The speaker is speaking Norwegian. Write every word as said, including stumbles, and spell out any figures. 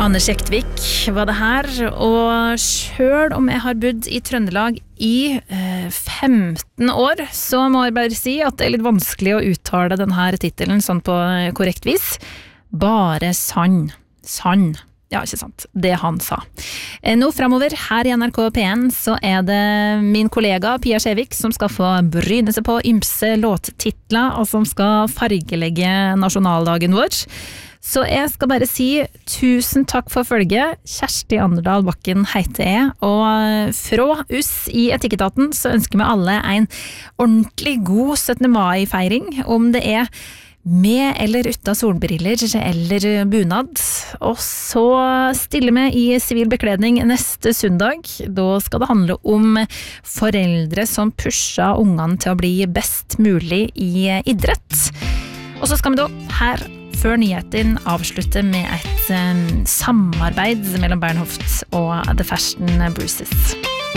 Anders Jektvik var det her, og selv om jeg har bodd i Trøndelag i eh, femten år, så må jeg bare si at det er litt vanskelig å uttale denne titelen sånn på korrekt vis. Bare sann. Sann. Ja, ikke sant. Det han sa. Eh, nå fremover, her i N R K P en, så er det min kollega Pia Skjevik som skal få bryne seg på ymse låttitler, og som skal fargelegge nasjonaldagen vår. Så jeg skal bare si tusen takk for følget. Kjersti Anderdal Bakken heter jeg, og fra oss i Etikketaten så ønsker vi alle en ordentlig god syttende mai-feiring, om det er med eller uten solbriller eller bunad. Og så stiller vi i sivil bekledning neste søndag. Da skal det handle om foreldre som pusher ungene til å bli best mulig i idrett. Og så skal vi da her før nyheten avslutte med et um, samarbeid mellom Bernhoft og The Fashion Bruises.